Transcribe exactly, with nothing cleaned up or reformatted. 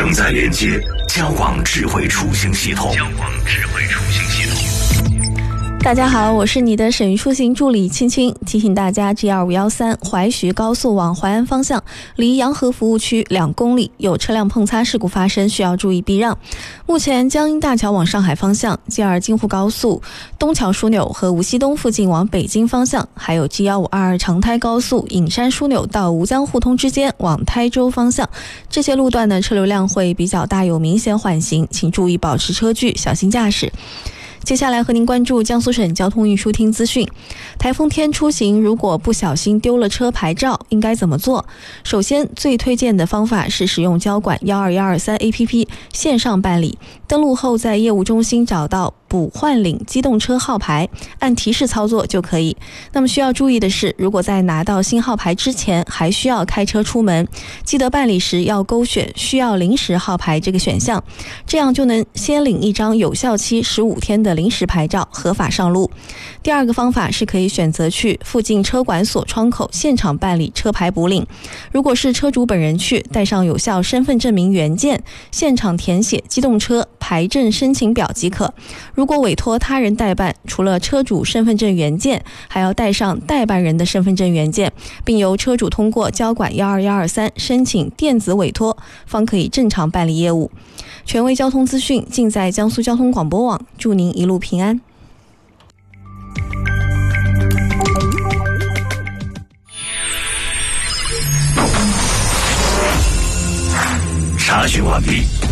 承载连接，交广智慧出行系统。交广智慧出行系统。 大家好，我是你的省域出行助理青青，提醒大家 G 二五一三 淮徐高速往淮安方向，离洋河服务区两公里有车辆碰擦事故发生，需要注意避让。目前江阴大桥往上海方向 G 二 京沪高速东桥枢纽和无锡东附近往北京方向，还有 G 一五二二 长台高速隐山枢纽到吴江互通之间往台州方向，这些路段呢车流量会比较大，有明显缓行，请注意保持车距，小心驾驶。接下来和您关注江苏省交通运输厅资讯。台风天出行，如果不小心丢了车牌照，应该怎么做？首先，最推荐的方法是使用交管一二一二三 A P P 线上办理。登录后，在业务中心找到补换领机动车号牌，按提示操作就可以。那么需要注意的是，如果在拿到新号牌之前还需要开车出门，记得办理时要勾选需要临时号牌这个选项，这样就能先领一张有效期十五天的临时牌照，合法上路。第二个方法是可以选择去附近车管所窗口现场办理车牌补领。如果是车主本人去，带上有效身份证明原件，现场填写机动车牌证申请表即可。如果委托他人代办，除了车主身份证原件，还要带上代办人的身份证原件，并由车主通过交管一二一二三申请电子委托，方可以正常办理业务。权威交通资讯尽在江苏交通广播网，祝您一路平安。 查询完毕，